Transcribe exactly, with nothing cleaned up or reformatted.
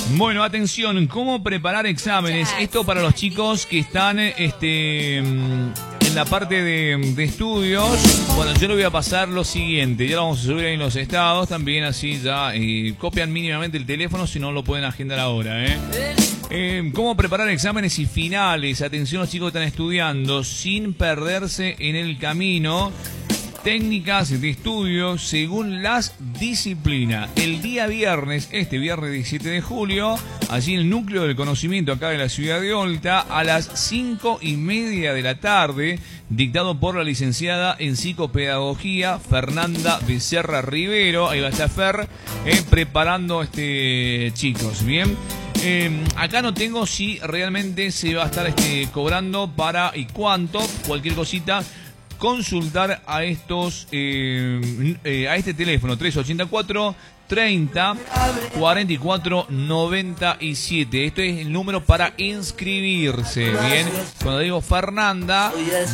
Bueno, atención, ¿cómo preparar exámenes? Esto para los chicos que están este, en la parte de, de estudios. Bueno, yo les voy a pasar lo siguiente. Ya lo vamos a subir ahí en los estados. También así ya eh, copian mínimamente el teléfono, si no lo pueden agendar ahora, ¿eh? Eh, ¿Cómo preparar exámenes y finales? Atención, los chicos que están estudiando sin perderse en el camino. Técnicas de estudio según las disciplinas. El día viernes, este viernes diecisiete de julio, allí en el núcleo del conocimiento acá de la ciudad de Olta, a las cinco y media de la tarde, dictado por la licenciada en psicopedagogía Fernanda Becerra Rivero. Ahí va a estar Fer, eh, preparando este chicos, bien. Eh, acá no tengo si realmente se va a estar este, cobrando para y cuánto, cualquier cosita. Consultar a estos eh, eh, a este teléfono tres ochenta y cuatro, treinta, cuarenta y cuatro, noventa y siete. Este es el número para inscribirse. Bien, cuando digo Fernanda,